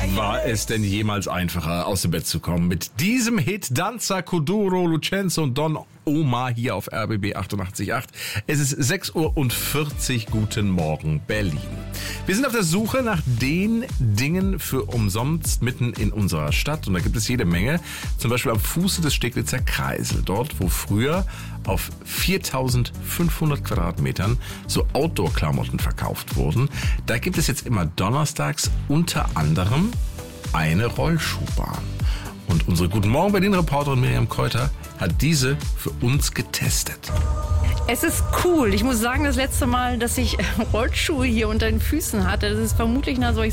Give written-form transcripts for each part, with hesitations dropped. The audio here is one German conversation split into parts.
War es denn jemals einfacher, aus dem Bett zu kommen? Mit diesem Hit Danza Kuduro, Lucenzo und Don Omar hier auf RBB 88.8. Es ist 6:40 Uhr. Guten Morgen, Berlin. Wir sind auf der Suche nach den Dingen für umsonst mitten in unserer Stadt. Und da gibt es jede Menge. Zum Beispiel am Fuße des Steglitzer Kreisel. Dort, wo früher auf 4.500 Quadratmetern so Outdoor-Klamotten verkauft wurden. Da gibt es jetzt immer donnerstags unter anderem eine Rollschuhbahn. Und unsere Guten Morgen Berlin-Reporterin Miriam Kräuter hat diese für uns getestet. Es ist cool. Ich muss sagen, das letzte Mal, dass ich Rollschuhe hier unter den Füßen hatte, das ist vermutlich nach so,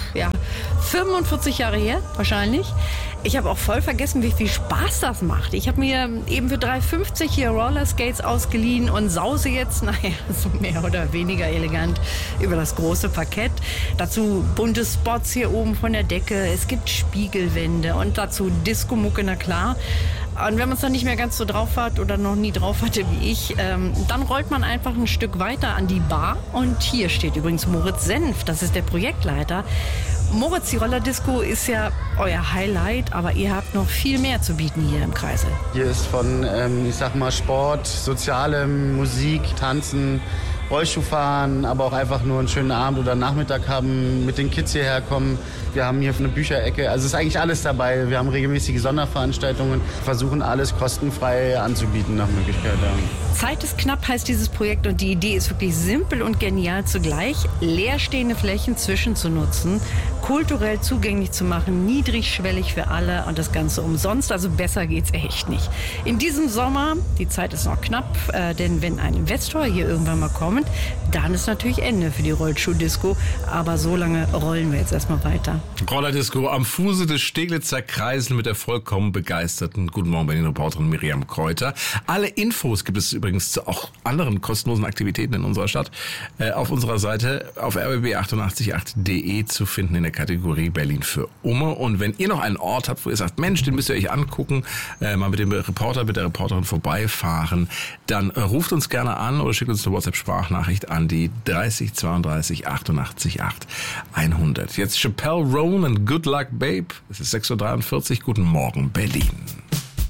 45 Jahre her, wahrscheinlich. Ich habe auch voll vergessen, wie viel Spaß das macht. Ich habe mir eben für 3,50 hier Rollerskates ausgeliehen und sause jetzt, so mehr oder weniger elegant über das große Parkett. Dazu bunte Spots hier oben von der Decke. Es gibt Spiegelwände und dazu Disco-Mucke, na klar. Und wenn man es dann nicht mehr ganz so drauf hat oder noch nie drauf hatte wie ich, dann rollt man einfach ein Stück weiter an die Bar. Und hier steht übrigens Moritz Senf, das ist der Projektleiter. Moritz, die Rollerdisco ist ja euer Highlight, aber ihr habt noch viel mehr zu bieten hier im Kreisel. Hier ist von, Sport, Sozialem, Musik, Tanzen, Rollschuhfahren, aber auch einfach nur einen schönen Abend oder Nachmittag haben, mit den Kids hierher kommen. Wir haben hier eine Bücherecke, also es ist eigentlich alles dabei. Wir haben regelmäßige Sonderveranstaltungen, versuchen alles kostenfrei anzubieten nach Möglichkeit. Ja. Zeit ist knapp heißt dieses Projekt und die Idee ist wirklich simpel und genial zugleich. Leerstehende Flächen zwischenzunutzen, kulturell zugänglich zu machen, niedrigschwellig für alle und das Ganze umsonst, also besser geht's echt nicht. In diesem Sommer, die Zeit ist noch knapp, denn wenn ein Investor hier irgendwann mal kommt, dann ist natürlich Ende für die Rollschuh-Disco, aber so lange rollen wir jetzt erstmal weiter. Rollerdisco am Fuße des Steglitzer Kreisel mit der vollkommen begeisterten Guten Morgen Berlin-Reporterin Miriam Kräuter. Alle Infos gibt es übrigens zu auch anderen kostenlosen Aktivitäten in unserer Stadt auf unserer Seite auf rbb888.de zu finden in der Kategorie Berlin für Umme. Und wenn ihr noch einen Ort habt, wo ihr sagt, Mensch, den müsst ihr euch angucken, mal mit dem Reporter, mit der Reporterin vorbeifahren, dann ruft uns gerne an oder schickt uns eine WhatsApp-Sprachnachricht an die 30 32 88 8 100. Jetzt Chappelle Roan und Good Luck Babe. Es ist 6:43 Uhr. Guten Morgen, Berlin.